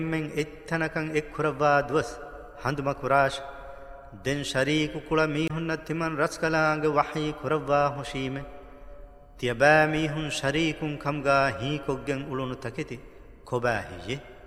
من اتنكن اكروا دوس هندما كراش دن شريك كلا ميهن نتمن رسكلانگ وحي كروا هشيمه تيبا ميهن شريك كمغا هي كوگن اولون تكتي كوبا هي